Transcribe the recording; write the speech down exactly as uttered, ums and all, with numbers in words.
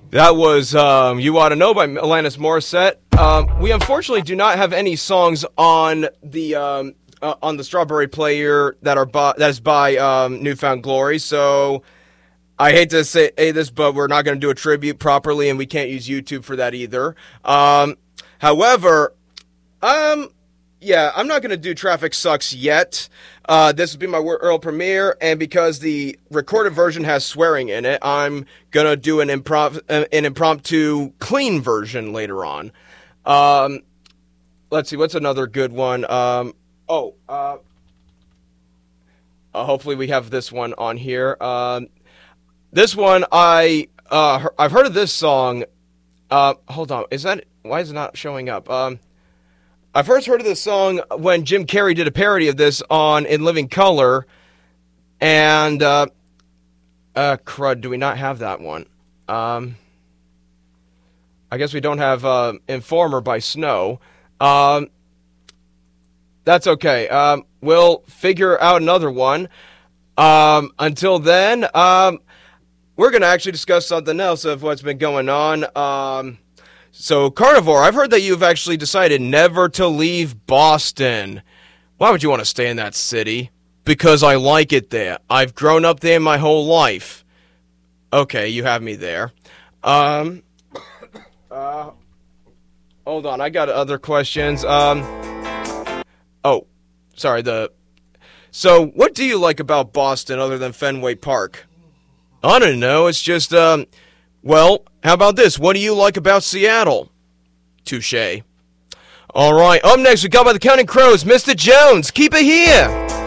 That was um, You Ought to Know by Alanis Morissette. Um, we unfortunately do not have any songs on the um, uh, on the Strawberry Player that are by, that is by um, New Found Glory. So I hate to say this, but we're not going to do a tribute properly, and we can't use YouTube for that either. Um, however, um, yeah, I'm not going to do Traffic Sucks yet. Uh, this will be my world premiere, and because the recorded version has swearing in it, I'm going to do an, improv- an impromptu clean version later on. Um, let's see, what's another good one? Um, oh, uh, uh, hopefully we have this one on here. Um, this one, I, uh, I've heard of this song. Uh, hold on, is that, why is it not showing up? Um, I first heard of this song when Jim Carrey did a parody of this on In Living Color, and, uh, uh, crud, do we not have that one? Um, I guess we don't have, uh, Informer by Snow. Um, that's okay. Um, we'll figure out another one. Um, until then, um, we're going to actually discuss something else of what's been going on. Um... So, Carnivore, I've heard that you've actually decided never to leave Boston. Why would you want to stay in that city? Because I like it there. I've grown up there my whole life. Okay, you have me there. Um, uh, hold on, I got other questions. Um, oh, sorry, the... So, what do you like about Boston other than Fenway Park? I don't know, it's just, um... Well, how about this? What do you like about Seattle? Touché. All right, up next we got by the Counting Crows, Mister Jones. Keep it here.